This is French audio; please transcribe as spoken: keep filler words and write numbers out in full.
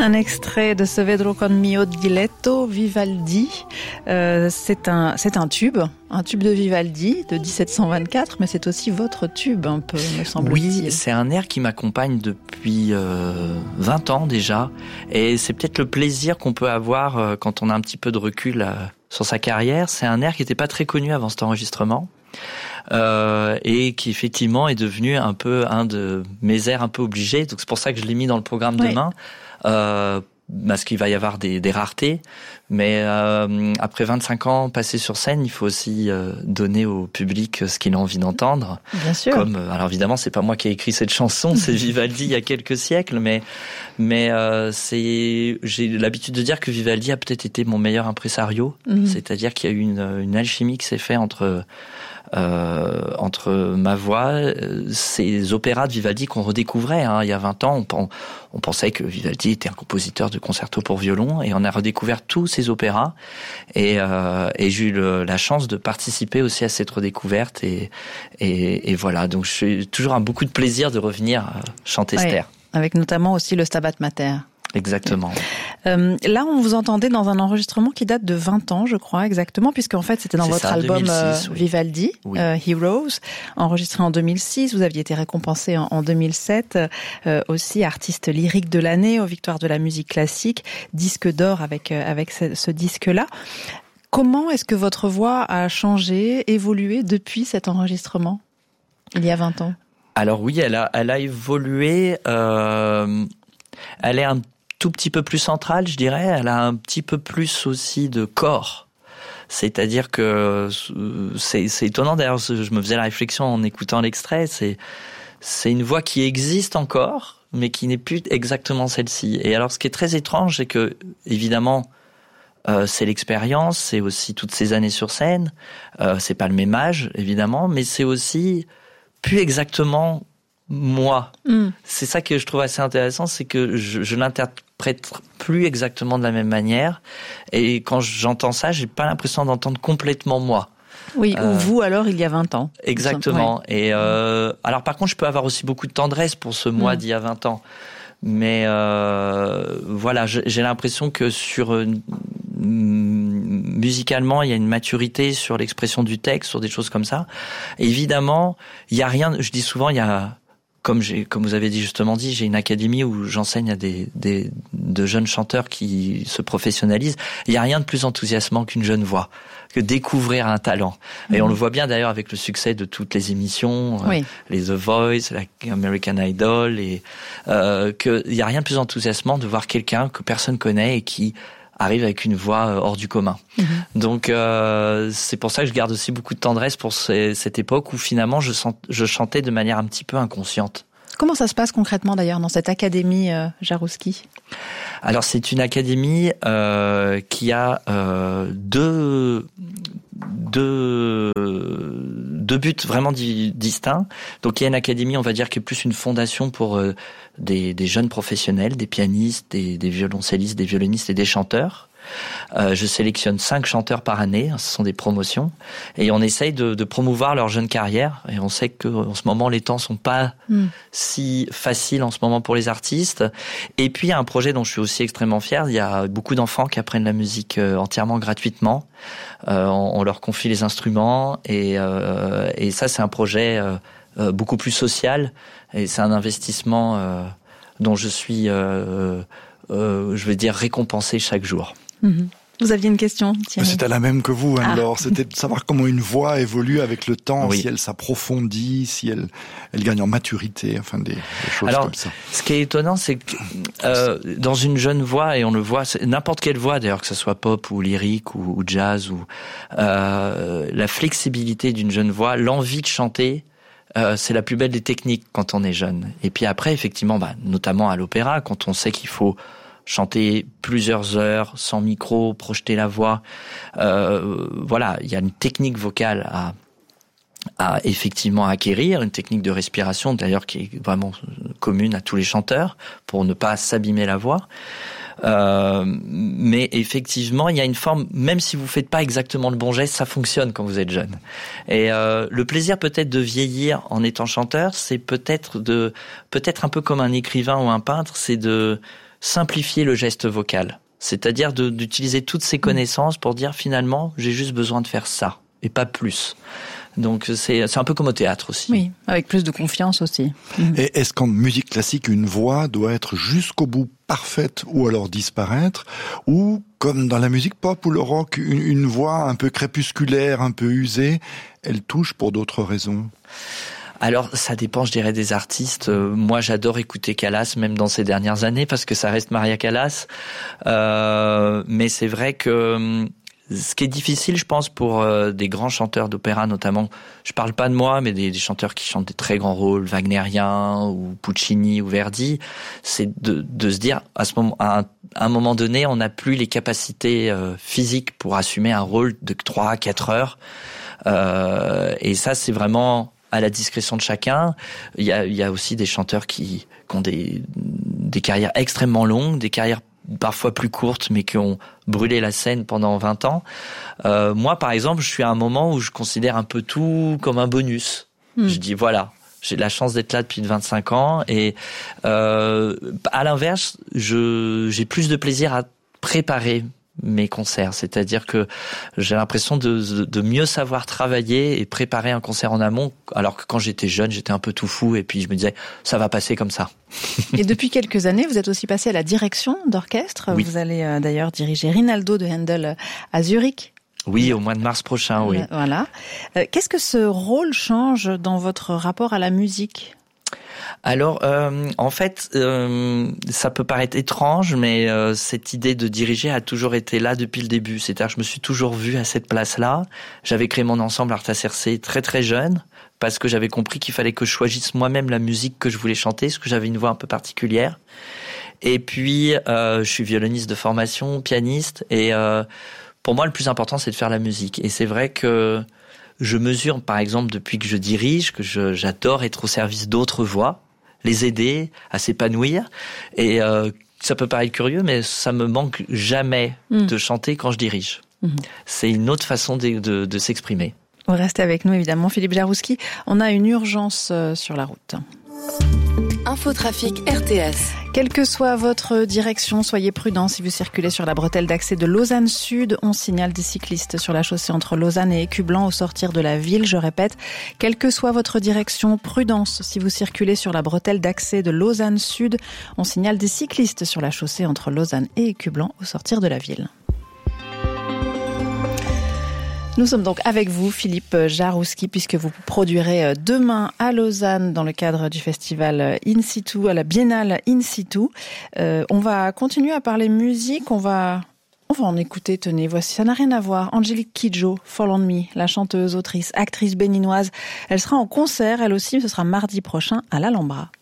Un extrait de ce Vedrò con mio diletto, Vivaldi. Euh, c'est un, c'est un tube, un tube de Vivaldi de dix-sept cent vingt-quatre, mais c'est aussi votre tube un peu, me semble-t-il. Oui, c'est un air qui m'accompagne depuis euh, vingt ans déjà, et c'est peut-être le plaisir qu'on peut avoir euh, quand on a un petit peu de recul euh, sur sa carrière. C'est un air qui n'était pas très connu avant cet enregistrement. Euh, et qui effectivement est devenu un peu un de mes airs un peu obligés, donc c'est pour ça que je l'ai mis dans le programme oui. demain, euh, parce qu'il va y avoir des, des raretés, mais euh, après vingt-cinq ans passés sur scène, il faut aussi euh, donner au public ce qu'il a envie d'entendre. Bien sûr. Comme, alors évidemment, c'est pas moi qui ai écrit cette chanson, c'est Vivaldi il y a quelques siècles, mais mais euh, c'est j'ai l'habitude de dire que Vivaldi a peut-être été mon meilleur impresario, mm-hmm. c'est-à-dire qu'il y a eu une, une alchimie qui s'est faite entre Euh, entre ma voix, ces opéras de Vivaldi qu'on redécouvrait. Hein. Il y a vingt ans, on, on pensait que Vivaldi était un compositeur de concerto pour violon, et on a redécouvert tous ces opéras. Et, euh, et j'ai eu le, la chance de participer aussi à cette redécouverte. Et, et, et voilà, donc je suis toujours un beaucoup de plaisir de revenir chanter oui, cet air. Avec notamment aussi le Stabat Mater. Exactement. Euh, là, on vous entendait dans un enregistrement qui date de vingt ans, je crois, exactement, puisqu'en fait, c'était dans C'est votre ça, album deux mille six, euh, oui. Vivaldi, oui. euh, Heroes, enregistré en deux mille six. Vous aviez été récompensé en, en deux mille sept, euh, aussi artiste lyrique de l'année aux Victoires de la musique classique, disque d'or avec euh, avec ce, ce disque-là. Comment est-ce que votre voix a changé, évolué depuis cet enregistrement, il y a vingt ans? Alors oui, elle a, elle a évolué. Euh, elle est un tout petit peu plus centrale, je dirais. Elle a un petit peu plus aussi de corps. C'est-à-dire que c'est, c'est étonnant. D'ailleurs, je me faisais la réflexion en écoutant l'extrait. C'est, c'est une voix qui existe encore, mais qui n'est plus exactement celle-ci. Et alors, ce qui est très étrange, c'est que, évidemment, euh, c'est l'expérience, c'est aussi toutes ces années sur scène. Euh, c'est pas le même âge, évidemment, mais c'est aussi plus exactement moi. Mm. C'est ça que je trouve assez intéressant, c'est que je, je l'interprète plus exactement de la même manière, et quand j'entends ça, j'ai pas l'impression d'entendre complètement moi. Oui, euh, ou vous alors il y a vingt ans. Exactement. Ouais. Et euh, alors par contre, je peux avoir aussi beaucoup de tendresse pour ce moi mm. d'il y a vingt ans. Mais euh, voilà, j'ai l'impression que sur euh, musicalement, il y a une maturité sur l'expression du texte, sur des choses comme ça. Et évidemment, il y a rien. Je dis souvent, il y a Comme j'ai, comme vous avez dit justement dit, j'ai une académie où j'enseigne à des, des, de jeunes chanteurs qui se professionnalisent. Il y a rien de plus enthousiasmant qu'une jeune voix, que découvrir un talent. Mmh. Et on le voit bien d'ailleurs avec le succès de toutes les émissions, oui. euh, les The Voice, la American Idol, et euh, que il y a rien de plus enthousiasmant de voir quelqu'un que personne connaît et qui arrive avec une voix hors du commun. Mmh. Donc euh, c'est pour ça que je garde aussi beaucoup de tendresse pour ces, cette époque où finalement je, sens, je chantais de manière un petit peu inconsciente. Comment ça se passe concrètement d'ailleurs dans cette académie euh, Jaroussky ? Alors c'est une académie euh, qui a euh, deux deux deux buts vraiment di- distincts. Donc il y a une académie, on va dire, qui est plus une fondation pour euh, des, des jeunes professionnels, des pianistes, des, des violoncellistes, des violonistes et des chanteurs. Euh, je sélectionne cinq chanteurs par année, ce sont des promotions, et on essaye de, de promouvoir leur jeune carrière. Et on sait que en ce moment les temps sont pas mm. si faciles en ce moment pour les artistes. Et puis il y a un projet dont je suis aussi extrêmement fier. Il y a beaucoup d'enfants qui apprennent la musique euh, entièrement gratuitement. Euh, on, on leur confie les instruments, et, euh, et ça c'est un projet euh, euh, beaucoup plus social. Et c'est un investissement euh, dont je suis, euh, euh, je vais dire, récompensé chaque jour. Mmh. Vous aviez une question, Thierry ? C'était la même que vous, Anne-Laure. Ah. C'était de savoir comment une voix évolue avec le temps, oui. si elle s'approfondit, si elle, elle gagne en maturité, enfin des, des choses Alors, comme ça. Ce qui est étonnant, c'est que euh, dans une jeune voix, et on le voit, n'importe quelle voix d'ailleurs, que ce soit pop ou lyrique ou, ou jazz, ou euh, la flexibilité d'une jeune voix, l'envie de chanter, Euh, c'est la plus belle des techniques quand on est jeune. Et puis après, effectivement, bah, notamment à l'opéra, quand on sait qu'il faut chanter plusieurs heures sans micro, projeter la voix, euh, voilà, il y a une technique vocale à, à effectivement acquérir, une technique de respiration d'ailleurs qui est vraiment commune à tous les chanteurs pour ne pas s'abîmer la voix. Euh, mais effectivement, il y a une forme, même si vous faites pas exactement le bon geste, ça fonctionne quand vous êtes jeune. Et euh, le plaisir peut-être de vieillir en étant chanteur, c'est peut-être de, peut-être un peu comme un écrivain ou un peintre, c'est de simplifier le geste vocal. C'est-à-dire de, d'utiliser toutes ces connaissances pour dire finalement, j'ai juste besoin de faire ça et pas plus. Donc c'est, c'est un peu comme au théâtre aussi. Oui, avec plus de confiance aussi. Et est-ce qu'en musique classique, une voix doit être jusqu'au bout parfaite ou alors disparaître? Ou comme dans la musique pop ou le rock, une, une voix un peu crépusculaire, un peu usée, elle touche pour d'autres raisons? Alors, ça dépend, je dirais, des artistes. Euh, moi, j'adore écouter Callas, même dans ces dernières années, parce que ça reste Maria Callas. Euh, mais c'est vrai que ce qui est difficile, je pense, pour euh, des grands chanteurs d'opéra, notamment, je parle pas de moi, mais des, des chanteurs qui chantent des très grands rôles, wagnériens ou Puccini ou Verdi, c'est de, de se dire, à ce moment, à un, à un moment donné, on n'a plus les capacités euh, physiques pour assumer un rôle de trois à quatre heures. Euh, et ça, c'est vraiment à la discrétion de chacun. Il y a, il y a aussi des chanteurs qui, qui ont des, des carrières extrêmement longues, des carrières parfois plus courtes, mais qui ont brûlé la scène pendant vingt ans. Euh, moi, par exemple, je suis à un moment où je considère un peu tout comme un bonus. Mmh. Je dis, voilà, j'ai la chance d'être là depuis vingt-cinq ans. Et euh, à l'inverse, je, j'ai plus de plaisir à préparer mes concerts. C'est-à-dire que j'ai l'impression de, de mieux savoir travailler et préparer un concert en amont, alors que quand j'étais jeune, j'étais un peu tout fou et puis je me disais, ça va passer comme ça. Et depuis quelques années, vous êtes aussi passé à la direction d'orchestre. Oui. Vous allez euh, d'ailleurs diriger Rinaldo de Handel à Zurich. Oui, au mois de mars prochain, oui. Voilà. Euh, qu'est-ce que ce rôle change dans votre rapport à la musique ? Alors, euh, en fait, euh, ça peut paraître étrange, mais euh, cette idée de diriger a toujours été là depuis le début. C'est-à-dire que je me suis toujours vu à cette place-là. J'avais créé mon ensemble Arta Circe très très jeune, parce que j'avais compris qu'il fallait que je choisisse moi-même la musique que je voulais chanter, parce que j'avais une voix un peu particulière. Et puis, euh, je suis violoniste de formation, pianiste, et euh, pour moi, le plus important, c'est de faire la musique. Et c'est vrai que je mesure, par exemple, depuis que je dirige, que je, j'adore être au service d'autres voix, les aider à s'épanouir. Et euh, ça peut paraître curieux, mais ça me manque jamais mmh. de chanter quand je dirige. Mmh. C'est une autre façon de, de, de s'exprimer. Vous restez avec nous, évidemment, Philippe Jarouski. On a une urgence sur la route. Infotrafic R T S. Quelle que soit votre direction, soyez prudents si vous circulez sur la bretelle d'accès de Lausanne Sud. On signale des cyclistes sur la chaussée entre Lausanne et Écublanc au sortir de la ville. Je répète, quelle que soit votre direction, prudence si vous circulez sur la bretelle d'accès de Lausanne Sud. On signale des cyclistes sur la chaussée entre Lausanne et Écublanc au sortir de la ville. Nous sommes donc avec vous, Philippe Jarouski, puisque vous produirez demain à Lausanne dans le cadre du festival In Situ, à la Biennale In Situ. Euh, on va continuer à parler musique, on va, on va en écouter, tenez, voici, ça n'a rien à voir. Angélique Kidjo, Fall on Me, la chanteuse, autrice, actrice béninoise. Elle sera en concert, elle aussi, ce sera mardi prochain à l'Alhambra.